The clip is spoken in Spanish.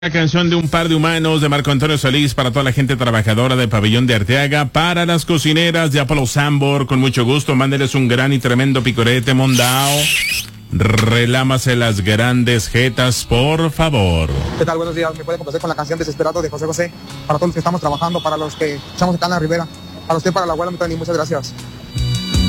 La canción de Un par de humanos de Marco Antonio Solís para toda la gente trabajadora de Pabellón de Arteaga, para las cocineras de Apolo Sambor, con mucho gusto, mándeles un gran y tremendo picorete mondao. Relámase las grandes jetas, por favor. ¿Qué tal? Buenos días. ¿Me puede complacer con la canción Desesperado de José José? Para todos los que estamos trabajando, para los que echamos acá en la Ribera. Para usted, para la abuela, muchas gracias.